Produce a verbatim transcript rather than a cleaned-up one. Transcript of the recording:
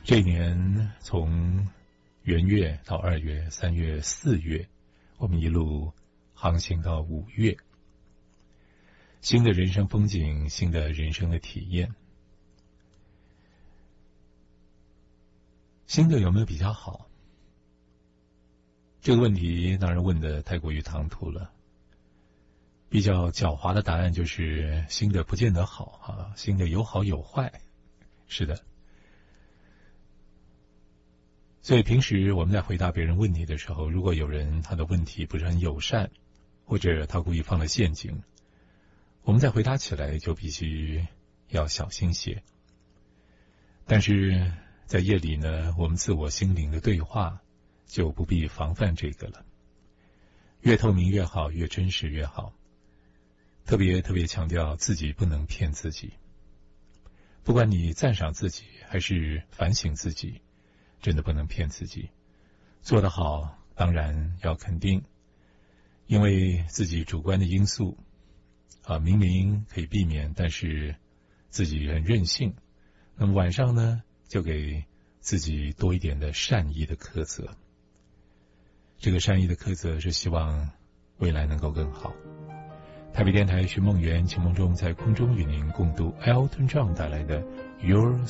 这一年从元月到二月、三月、四月，我们一路航行到五月。新的人生风景，新的人生的体验。新的有没有比较好？这个问题当然问得太过于唐突了。比较狡猾的答案就是新的不见得好啊，新的有好有坏。是的。所以平时我们在回答别人问题的时候，如果有人他的问题不是很友善，或者他故意放了陷阱，我们在回答起来就必须要小心些。但是在夜里呢，我们自我心灵的对话就不必防范这个了。越透明越好，越真实越好。特别特别强调自己不能骗自己。不管你赞赏自己还是反省自己，真的不能骗自己。做得好当然要肯定，因为自己主观的因素啊，明明可以避免，但是自己很任性。那么晚上呢，就给自己多一点的善意的苛责。这个善意的苛责是希望未来能够更好。台北电台徐梦圆，请梦中在空中与您共度 Elton John 带来的 Your